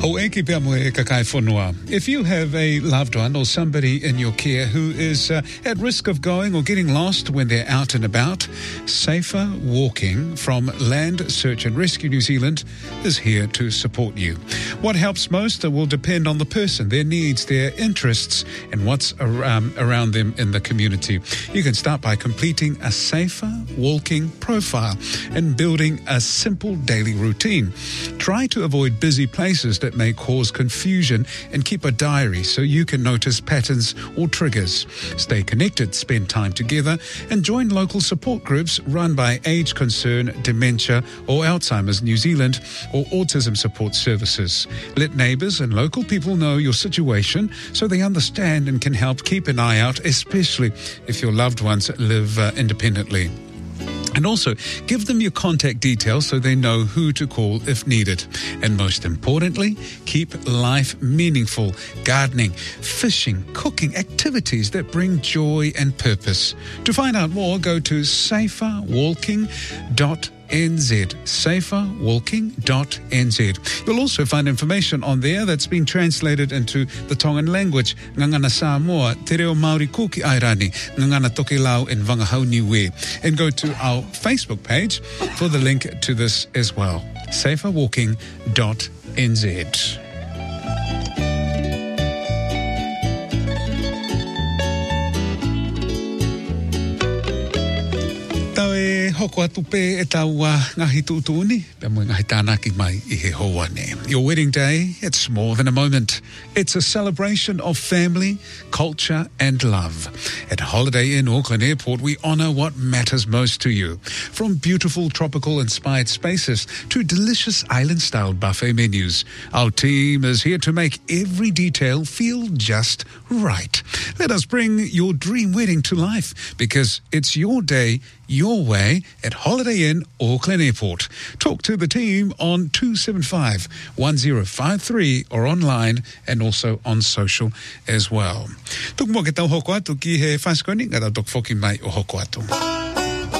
If you have a loved one or somebody in your care who is at risk of going or getting lost when they're out and about, Safer Walking from Land Search and Rescue New Zealand is here to support you. What helps most will depend on the person, their needs, their interests, and what's around them in the community. You can start by completing a Safer Walking profile and building a simple daily routine. Try to avoid busy places that may cause confusion and keep a diary so you can notice patterns or triggers. Stay connected, spend time together, and join local support groups run by Age Concern, Dementia or Alzheimer's New Zealand or Autism Support Services. Let neighbours and local people know your situation so they understand and can help keep an eye out, especially if your loved ones live independently. And also, give them your contact details so they know who to call if needed. And most importantly, keep life meaningful. Gardening, fishing, cooking, activities that bring joy and purpose. To find out more, go to saferwalking.nz. saferwalking.nz. You'll also find information on there that's been translated into the Tongan language. Ngangana Samoa, te reo Māori kuki airani, ngangana toke lau in Wangahau Niue. And go to our Facebook page for the link to this as well. saferwalking.nz. Hoko atu pe e tau ngahi tuutuni, pe mo ngahi tānaki mai I he hoa ne. Your wedding day, it's more than a moment. It's a celebration of family, culture and love. At Holiday Inn Auckland Airport, we honour what matters most to you. From beautiful tropical inspired spaces to delicious island-style buffet menus, our team is here to make every detail feel just right. Let us bring your dream wedding to life because it's your day, your way at Holiday Inn Auckland Airport. Talk to the team on 275-1053 or online and also on social as well. Tuk mo ke tau hoko atu ki he whaskoni, ngata tuk whoki mai o hoko atu.